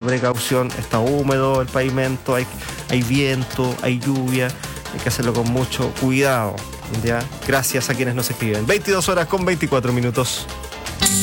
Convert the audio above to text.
precaución. Está húmedo el pavimento, hay viento, hay lluvia. Hay que hacerlo con mucho cuidado, ¿ya? Gracias a quienes nos escriben. 22 horas con 24 minutos.